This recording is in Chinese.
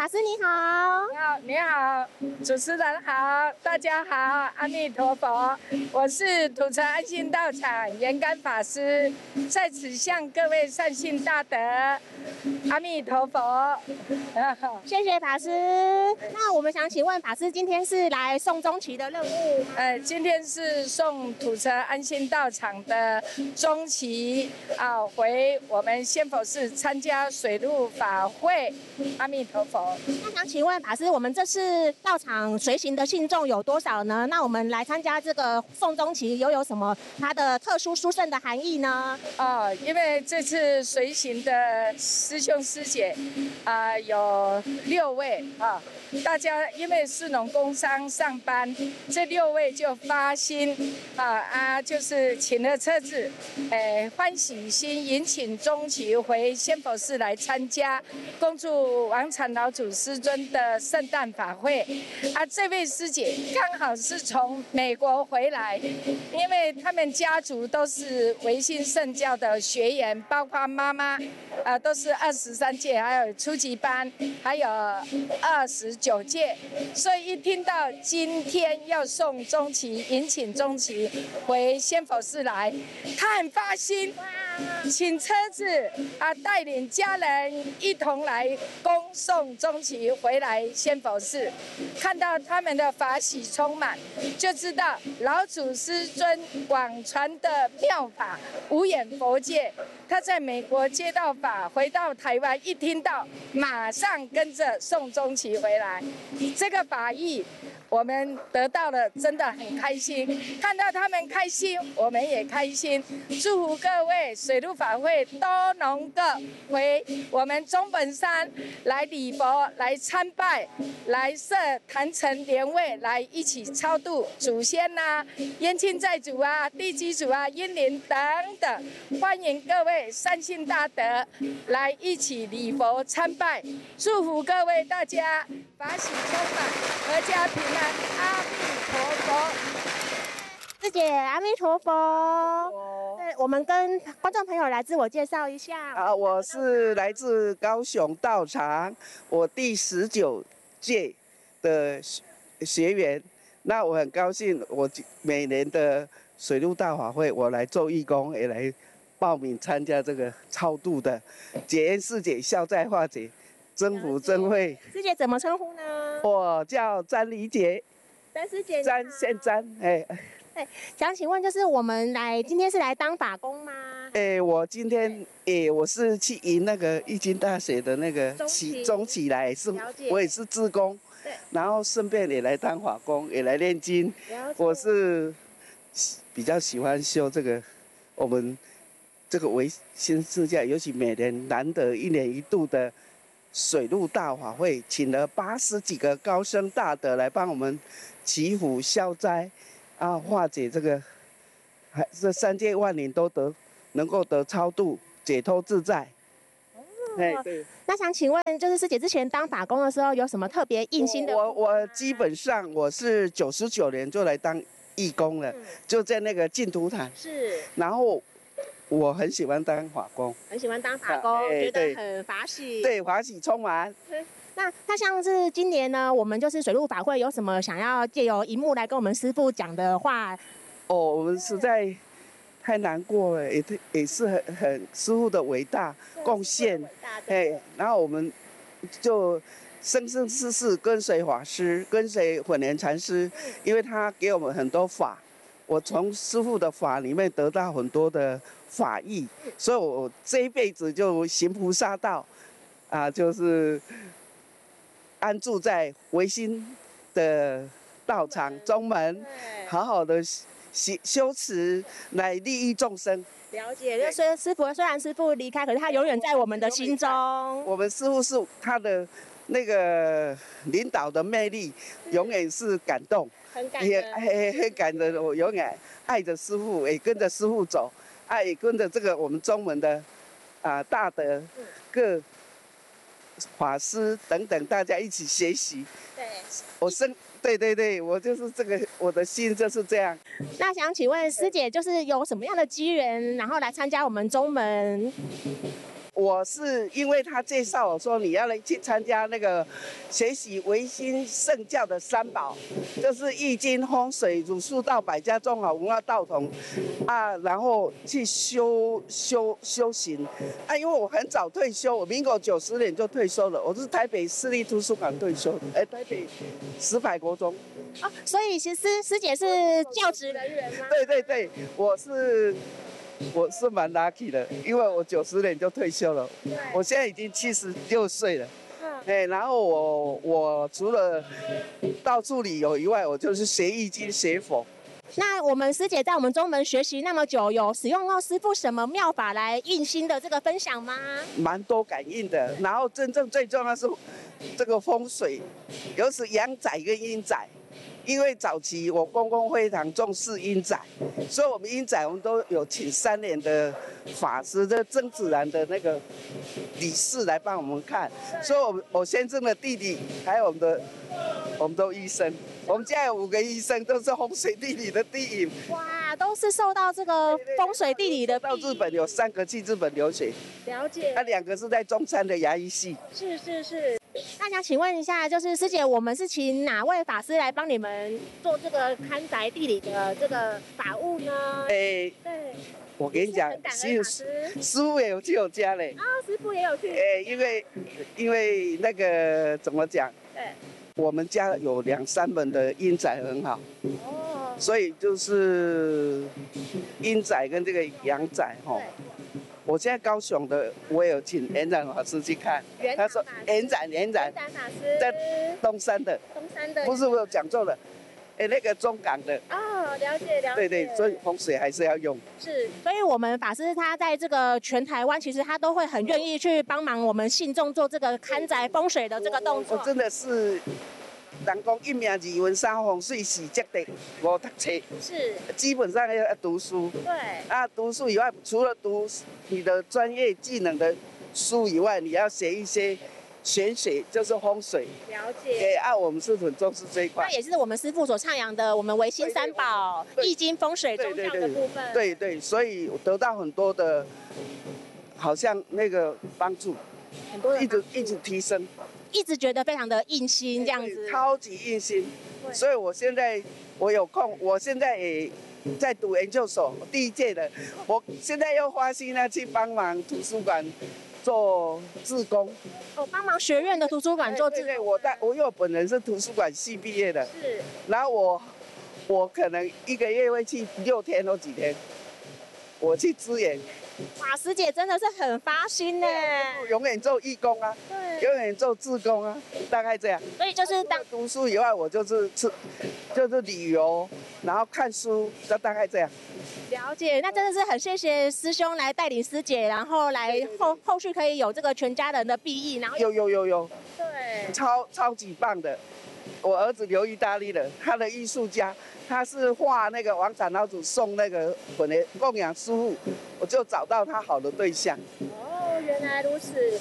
法师你好。 你好，主持人好，大家好，阿弥陀佛。我是土城安心道场圆干法师，在此向各位善信大德阿弥陀佛。 谢谢法师。那我们想请问法师，今天是来送中旗的任务吗？ 今天是送土城安心道场的中旗回我们仙佛寺参加水陆法会。阿弥陀佛。 那想请问法师，我们这次道场随行的信众有多少呢？那我们来参加这个送中旗又有什么它的特殊殊胜的含义呢？ 因为这次随行的师兄师姐有6位大家因为士农工商上班，这6位就发心就是请了车子，欢喜心迎请中旗回仙佛寺来参加恭祝王禅老祖师尊的圣诞法会。这位师姐刚好是从美国回来，因为他们家族都是维新圣教的学员，包括妈妈都是23届，还有初级班，还有29届，所以一听到今天要送中旗，迎请中旗回仙佛寺来，他很发心，请车子带领家人一同来恭送中旗回来仙佛寺，看到他们的法喜充满，就知道老祖师尊广传的妙法无眼佛界。他在美国接到法，回到台湾一听到，马上跟着送中旗回来。这个法义我们得到了，真的很开心。看到他们开心，我们也开心。祝福各位水陆法会都能够回我们中本山来礼佛、来参拜、来设坛城莲位，来一起超度祖先冤亲债主地基主英灵等等。欢迎各位善信大德来一起礼佛参拜，祝福各位大家法喜充满，阖家平安。阿弥陀佛。 师姐，阿弥陀佛。对，我们跟观众朋友来自我介绍一下。 我是来自高雄道场，我第19届的学员。那我很高兴，我每年的水陆大法会，我来做义工，也来报名参加这个超度的解冤释结、消灾化解、增福增慧。 师姐怎么称呼呢？ 我叫詹黎杰。 詹师姐。 詹姓詹， 想请问，就是我们今天是来当法工吗？ 我今天我是去迎那个义经大学的那个中旗来，我也是志工，然后顺便也来当法工，也来念经。我是比较喜欢修这个我们这个维新圣教，尤其每年难得1年1度的水陆大法会，请了80几个高僧大德来帮我们祈福消灾化解这3界万灵都能够得超度、解脱自在。对。 那想请问，就是师姐之前当法工的时候，有什么特别印心的？ 我基本上我是99年就来当义工了，就在那个净土坛。 是。 然后我很喜欢当法工。 很喜欢当法工，觉得很法喜。 对，法喜充满。 那像是今年呢，我们就是水陆法会有什么想要借由荧幕来跟我们师父讲的话？ 我们实在太难过了，也是很师父的伟大贡献。然后我们就生生世世跟随法师，跟随混元禅师，因为他给我们很多法，我从师父的法里面得到很多的法义，所以我这一辈子就行菩萨道，就是安住在维新的道场中门，好好的修持来利益众生。 了解，就是虽然师父离开，可是他永远在我们的心中。 我们师父是他的那个领导的魅力，永远是感动， 很感人， 很感人。我永远爱着师父，也跟着师父走，也跟着这个我们中门的大德各法师等等，大家一起学习。对，我就是这个，我的心就是这样。 那想请问师姐，就是有什么样的机缘，然后来参加我们中门？ 我是因为他介绍我说你要来去参加那个学习维新圣教的三宝，就是易经、风水、儒术道、百家中华文化道统啊，然后去修行啊。因为我很早退休，我民国90年就退休了，我是台北市立图书馆退休的，台北石牌国中。 哦，所以其实师姐是教职人员吗？ 对，我是蛮 lucky 的，因为我90年就退休了，我现在已经76岁了。然后我除了到处旅游以外，我就是学易经、学佛。 那我们师姐在我们中门学习那么久，有使用到师父什么妙法来印心的这个分享吗？ 蛮多感应的，然后真正最重要的是这个风水，尤其是阳宅跟阴宅。因为早期我公公非常重视阴宅，所以我们阴宅我们都有请3年的法师，这曾子然的那个理事来帮我们看。所以我先生的弟弟还有我们都医生，我们家有5个医生，都是风水地理的第一。 哇，都是受到这个风水地理的。 到日本有3个去日本留学， 了解。 那2个是在中山的牙医系。 是。那想请问一下，就是师姐，我们是请哪位法师来帮你们做这个看宅地理的这个法务呢？对， 我跟你讲，师傅也有去我家嘞。 师傅也有去。 因为那个怎么讲？对，我们家有2、3门的阴宅很好。所以就是阴宅跟这个阳宅哈。我现在高雄的，我也有请延展法师去看，他说延展法师在东山的，不是我有讲错了，那个中港的。 了解。 对，所以风水还是要用。 是，所以我们法师他在这个全台湾，其实他都会很愿意去帮忙我们信众做这个看宅风水的这个动作。 我真的是。人讲一命二运三风水4积德5读册， 是基本上要读书。 对。 读书以外，除了读你的专业技能的书以外，你要学一些玄学，就是风水。 了解。 我们是很重视这一块。 那也是我们师父所倡扬的，我们维新三宝、易经、风水、宗教的部分。 对，所以我得到很多的，好像那个帮助， 很多一直提升。 一直觉得非常的印心，这样子， 超级印心。所以我有空，我现在也在读研究所第1届的，我现在又花心呢去帮忙图书馆做志工。 帮忙学院的图书馆做志工。 对，因为我本人是图书馆系毕业的。 是。 然后我可能1个月会去6天或几天，我去支援。 哇，师姐真的是很发心呢， 永远做义工啊，对，永远做志工啊，大概这样。 所以就是当读书以外，我就是旅游，然后看书，就大概这样。 了解，那真的是很谢谢师兄来带领师姐，然后来后续可以有这个全家人的裨益，然后有， 对， 超级棒的。我儿子留意大利的，他的艺术家，他是画那个王产老祖送那个供养师傅，我就找到他好的对象。 原来如此。